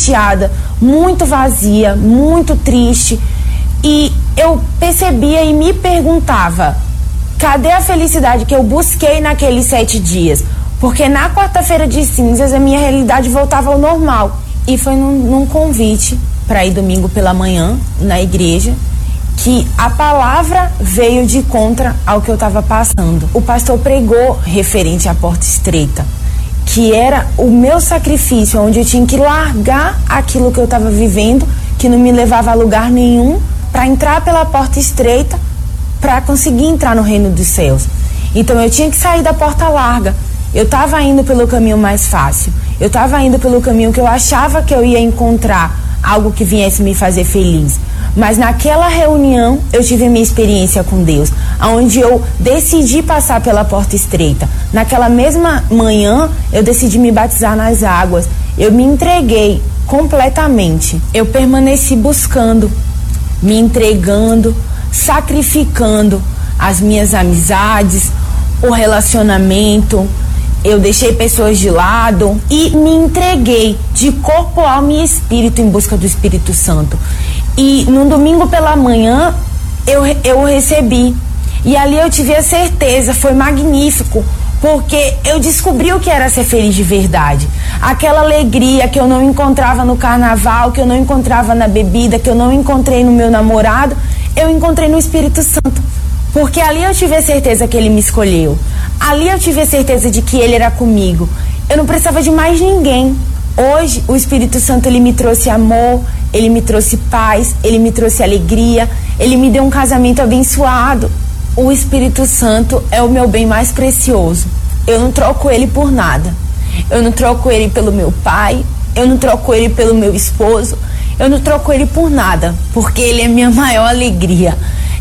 chateada, muito vazia, muito triste. E eu percebia e me perguntava, cadê a felicidade que eu busquei naqueles 7 dias? Porque na quarta-feira de cinzas a minha realidade voltava ao normal. E foi num convite para ir domingo pela manhã na igreja que a palavra veio de contra ao que eu estava passando. O pastor pregou referente à porta estreita, que era o meu sacrifício, onde eu tinha que largar aquilo que eu estava vivendo, que não me levava a lugar nenhum, para entrar pela porta estreita, para conseguir entrar no reino dos céus. Então eu tinha que sair da porta larga. Eu estava indo pelo caminho mais fácil. Eu estava indo pelo caminho que eu achava que eu ia encontrar algo que viesse me fazer feliz. Mas naquela reunião eu tive a minha experiência com Deus, onde eu decidi passar pela porta estreita. Naquela mesma manhã eu decidi me batizar nas águas. Eu me entreguei completamente. Eu permaneci buscando, me entregando, sacrificando as minhas amizades, o relacionamento. Eu deixei pessoas de lado e me entreguei de corpo, alma e espírito em busca do Espírito Santo. E no domingo pela manhã eu recebi. E ali eu tive a certeza, foi magnífico, porque eu descobri o que era ser feliz de verdade. Aquela alegria que eu não encontrava no carnaval, que eu não encontrava na bebida, que eu não encontrei no meu namorado, eu encontrei no Espírito Santo. Porque ali eu tive a certeza que ele me escolheu. Ali eu tive a certeza de que ele era comigo. Eu não precisava de mais ninguém. Hoje o Espírito Santo, ele me trouxe amor, ele me trouxe paz, ele me trouxe alegria, ele me deu um casamento abençoado. O Espírito Santo é o meu bem mais precioso. Eu não troco ele por nada. Eu não troco ele pelo meu pai, eu não troco ele pelo meu esposo, eu não troco ele por nada, porque ele é minha maior alegria.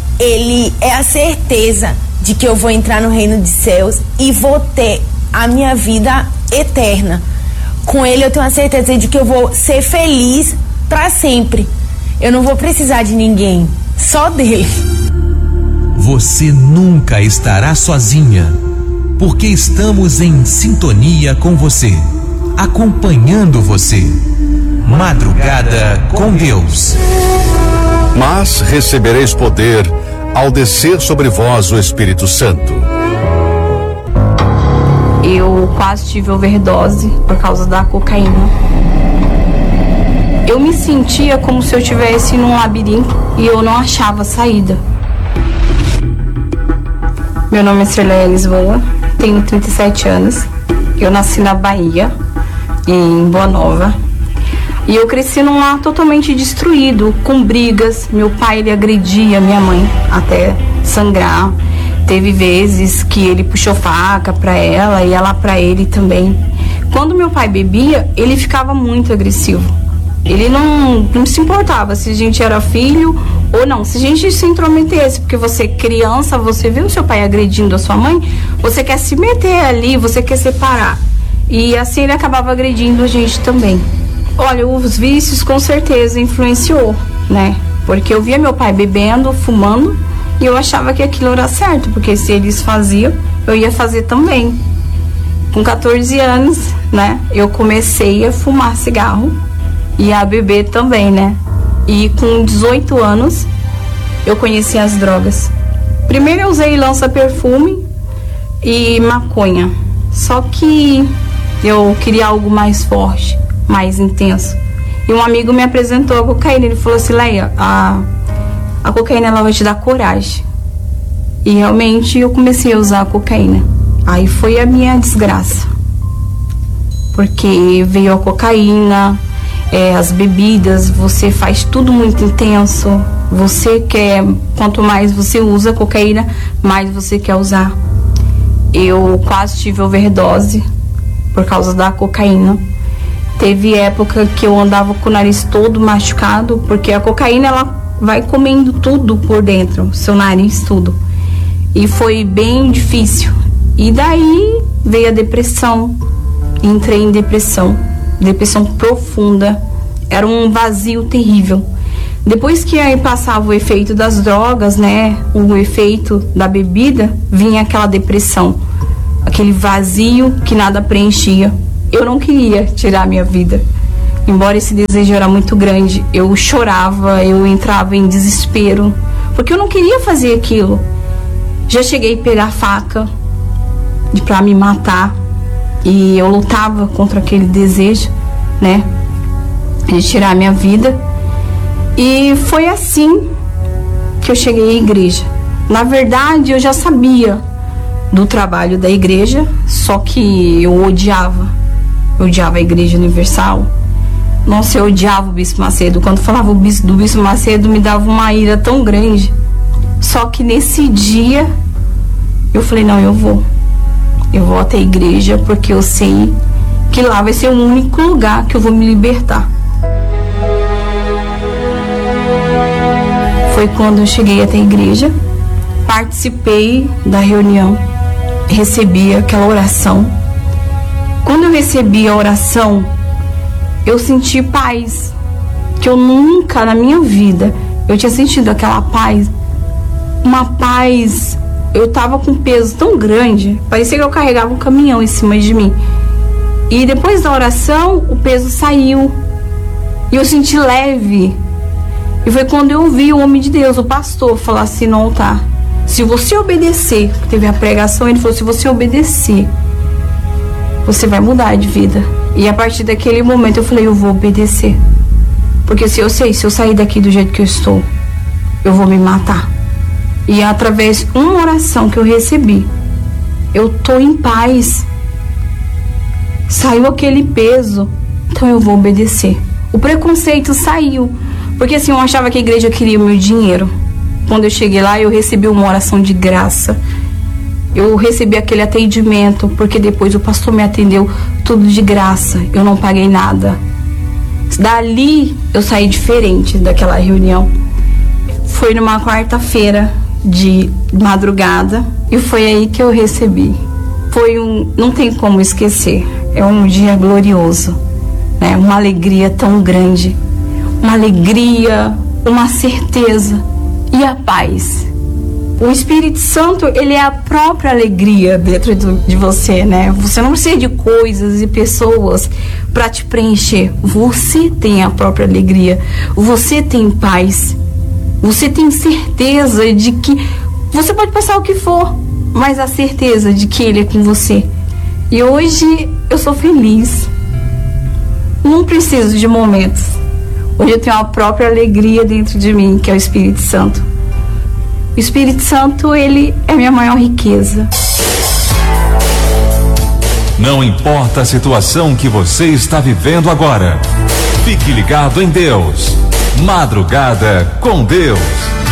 Ele é a certeza de que eu vou entrar no reino dos céus e vou ter a minha vida eterna. Com ele eu tenho a certeza de que eu vou ser feliz para sempre. Eu não vou precisar de ninguém, só dele. Você nunca estará sozinha, porque estamos em sintonia com você, acompanhando você. Madrugada com Deus. Mas recebereis poder ao descer sobre vós o Espírito Santo. Eu quase tive overdose por causa da cocaína. Eu me sentia como se eu estivesse num labirinto e eu não achava saída. Meu nome é Cirleia Lisboa, tenho 37 anos. Eu nasci na Bahia, em Boa Nova. E eu cresci num lar totalmente destruído, com brigas. Meu pai, ele agredia minha mãe até sangrar. Teve vezes que ele puxou faca pra ela e ela pra ele também. Quando meu pai bebia, ele ficava muito agressivo. Ele não se importava se a gente era filho ou não. Se a gente se intrometesse, porque você é criança, você vê o seu pai agredindo a sua mãe, você quer se meter ali, você quer separar. E assim ele acabava agredindo a gente também. Olha, os vícios com certeza influenciou, né? Porque eu via meu pai bebendo, fumando, e eu achava que aquilo era certo, porque se eles faziam, eu ia fazer também. Com 14 anos, né, eu comecei a fumar cigarro e a beber também, né? E com 18 anos, eu conheci as drogas. Primeiro eu usei lança-perfume e maconha. Só que eu queria algo mais forte, mais intenso. E um amigo me apresentou a cocaína. Ele falou assim: Leia, a cocaína ela vai te dar coragem. E realmente eu comecei a usar a cocaína. Aí foi a minha desgraça. Porque veio a cocaína, as bebidas, você faz tudo muito intenso. Você quer, quanto mais você usa a cocaína, mais você quer usar. Eu quase tive overdose por causa da cocaína. Teve época que eu andava com o nariz todo machucado, porque a cocaína ela vai comendo tudo por dentro, seu nariz, tudo. E foi bem difícil. E daí veio a depressão. Entrei em depressão profunda. Era um vazio terrível. Depois que aí passava o efeito das drogas, né, o efeito da bebida, vinha aquela depressão, aquele vazio que nada preenchia. Eu não queria tirar minha vida. embora esse desejo era muito grande, eu chorava, eu entrava em desespero, porque eu não queria fazer aquilo. Já cheguei a pegar faca pra me matar, e eu lutava contra aquele desejo, né, de tirar a minha vida. E foi assim que eu cheguei à igreja. Na verdade, eu já sabia do trabalho da igreja, só que eu odiava a Igreja Universal. Nossa, eu odiava o Bispo Macedo. Quando falava do Bispo Macedo, me dava uma ira tão grande. Só que nesse dia eu falei, não, eu vou até a igreja, porque eu sei que lá vai ser o único lugar que eu vou me libertar. Foi quando eu cheguei até a igreja, participei da reunião, recebi aquela oração. Quando eu recebi a oração, eu senti paz, que eu nunca na minha vida eu tinha sentido aquela paz, uma paz. Eu tava com um peso tão grande, parecia que eu carregava um caminhão em cima de mim. E depois da oração, o peso saiu e eu senti leve. E foi quando eu ouvi o homem de Deus, o pastor, falar assim no altar: se você obedecer, teve a pregação, ele falou: se você obedecer, você vai mudar de vida. E a partir daquele momento eu falei: eu vou obedecer, porque se eu sair daqui do jeito que eu estou, eu vou me matar. E através de uma oração que eu recebi, eu tô em paz, saiu aquele peso, então eu vou obedecer. O preconceito saiu, porque assim, eu achava que a igreja queria o meu dinheiro. Quando eu cheguei lá, eu recebi uma oração de graça, eu recebi aquele atendimento, porque depois o pastor me atendeu tudo de graça, eu não paguei nada. Dali eu saí diferente daquela reunião. Foi numa quarta-feira de madrugada e foi aí que eu recebi. Não tem como esquecer, é um dia glorioso, né? Uma alegria tão grande, uma alegria, uma certeza e a paz. O Espírito Santo, ele é a própria alegria dentro de você, né? Você não precisa de coisas e pessoas para te preencher. Você tem a própria alegria. Você tem paz. Você tem certeza de que você pode passar o que for, mas a certeza de que Ele é com você. E hoje eu sou feliz. Não preciso de momentos. Hoje eu tenho a própria alegria dentro de mim, que é o Espírito Santo. O Espírito Santo, ele é a minha maior riqueza. Não importa a situação que você está vivendo agora, fique ligado em Deus. Madrugada com Deus.